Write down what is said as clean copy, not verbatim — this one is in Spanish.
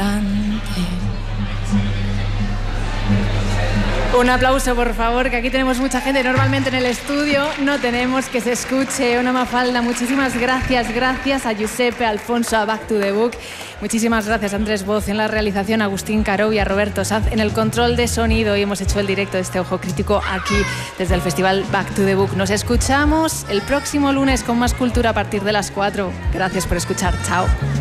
adelante. Un aplauso, por favor, que aquí tenemos mucha gente. Normalmente en el estudio no tenemos que se escuche una Mafalda. Muchísimas gracias. Gracias a Giuseppe, Alfonso, a Back to the Book. Muchísimas gracias a Andrés Boz en la realización, a Agustín Caro y a Roberto Sanz en el control de sonido. Y hemos hecho el directo de este Ojo Crítico aquí desde el festival Back to the Book. Nos escuchamos el próximo lunes con más cultura a partir de las 4. Gracias por escuchar. Chao.